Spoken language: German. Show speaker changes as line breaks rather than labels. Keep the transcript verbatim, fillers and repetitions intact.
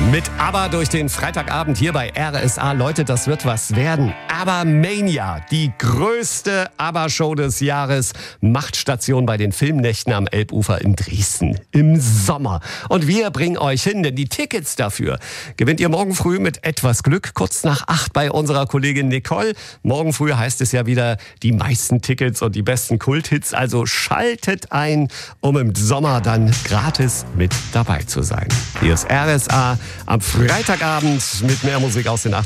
Mit ABBA durch den Freitagabend hier bei R S A. Leute, das wird was werden. ABBA Mania, die größte ABBA-Show des Jahres, macht Station bei den Filmnächten am Elbufer in Dresden im Sommer. Und wir bringen euch hin, denn die Tickets dafür gewinnt ihr morgen früh mit etwas Glück, kurz nach acht bei unserer Kollegin Nicole. Morgen früh heißt es ja wieder die meisten Tickets und die besten Kulthits. Also schaltet ein, um im Sommer dann gratis mit dabei zu sein. Hier ist R S A am Freitagabend mit mehr Musik aus den achtziger.